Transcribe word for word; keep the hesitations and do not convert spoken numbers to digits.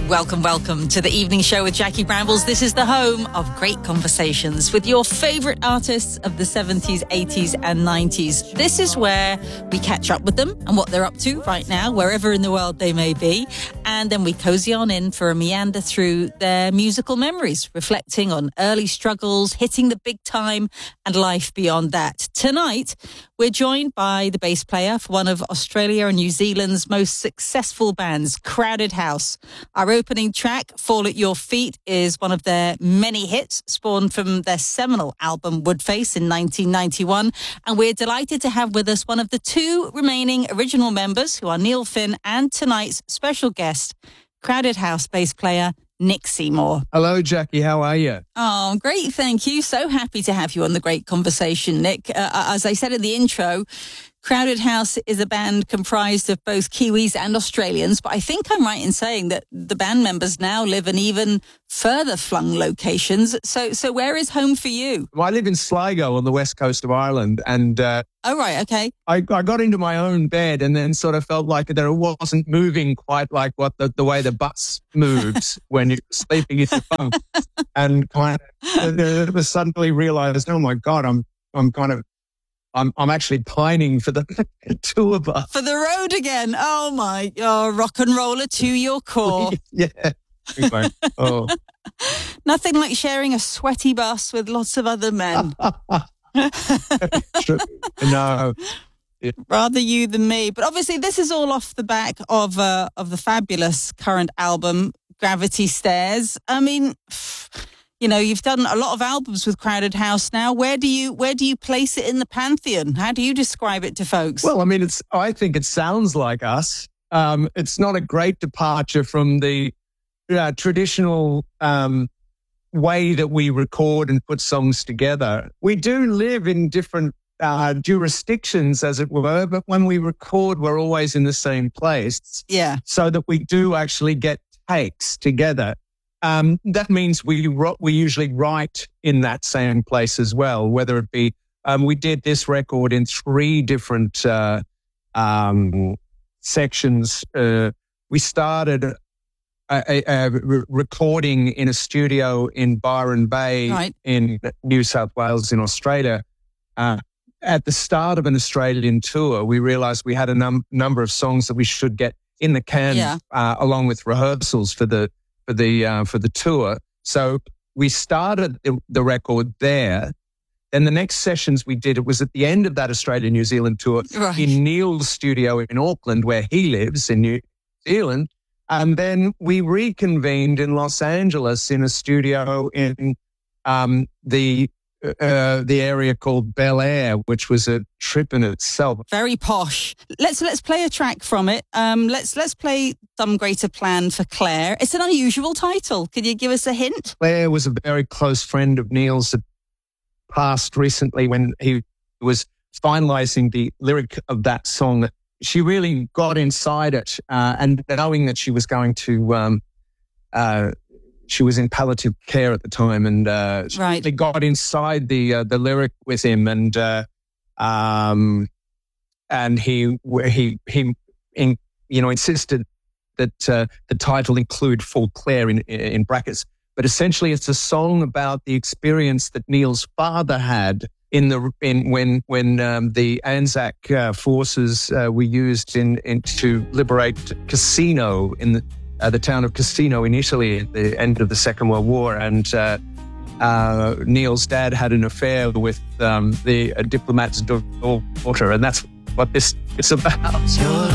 Welcome, welcome to the evening show with Jackie Brambles. This is the home of great conversations with your favourite artists of the seventies, eighties and nineties. This is where we catch up with them and what they're up to right now, wherever in the world they may be. And then we cozy on in for a meander through their musical memories, reflecting on early struggles, hitting the big time and life beyond that. Tonight, we're joined by the bass player for one of Australia and New Zealand's most successful bands, Crowded House. Our opening track, Fall at Your Feet, is one of their many hits spawned from their seminal album Woodface in nineteen ninety-one. And we're delighted to have with us one of the two remaining original members, who are Neil Finn and tonight's special guest, Crowded House bass player Nick Seymour. Hello, Jackie. How are you? Oh, great. Thank you. So happy to have you on The Great Conversation, Nick. Uh, as I said in the intro, Crowded House is a band comprised of both Kiwis and Australians, but I think I'm right in saying that the band members now live in even further flung locations. So so where is home for you? Well, I live in Sligo on the west coast of Ireland, and uh, oh, right, okay. I, I got into my own bed and then sort of felt like that it wasn't moving quite like what the, the way the bus moves when you're sleeping in your phone. And kind of uh, suddenly realized, oh my God, I'm I'm kind of I'm I'm actually pining for the tour bus. For the road again. Oh my, oh, rock and roller to your core. Yeah. Anyway, oh. Nothing like sharing a sweaty bus with lots of other men. No. Yeah. Rather you than me. But obviously this is all off the back of uh, of the fabulous current album, Gravity Stairs. I mean, you know, you've done a lot of albums with Crowded House now. Where do you where do you place it in the pantheon? How do you describe it to folks? Well, I mean, it's I think it sounds like us. Um, it's not a great departure from the uh, traditional um, way that we record and put songs together. We do live in different uh, jurisdictions, as it were, but when we record, we're always in the same place. Yeah. So that we do actually get takes together. Um, that means we we usually write in that same place as well, whether it be, um, we did this record in three different uh, um, sections. Uh, we started a, a, a re- recording in a studio in Byron Bay, right, in New South Wales in Australia. Uh, at the start of an Australian tour, we realized we had a num- number of songs that we should get in the can, yeah. uh, along with rehearsals for the for the uh, for the tour. So we started the, the record there. Then the next sessions we did, it was at the end of that Australia-New Zealand tour, right, in Neil's studio in Auckland, where he lives in New Zealand. And then we reconvened in Los Angeles in a studio in um, the uh, the area called Bel Air, which was a trip in itself. Very posh. Let's let's play a track from it. Um, let's let's play Some Greater Plan for Claire. It's an unusual title. Could you give us a hint? Claire was a very close friend of Neil's that passed recently when he was finalizing the lyric of that song. She really got inside it, uh, and knowing that she was going to, um, uh, she was in palliative care at the time, and uh, she right, really got inside the uh, the lyric with him, and uh, um, and he he he in, you know insisted that uh, the title include For Claire in in brackets. But essentially, it's a song about the experience that Neil's father had in the in when when um, the Anzac uh, forces uh, were used in, in to liberate Cassino in the uh, the town of Cassino in Italy at the end of the Second World War, and uh, uh, Neil's dad had an affair with um, the uh, diplomat's daughter, and that's what this is about. Your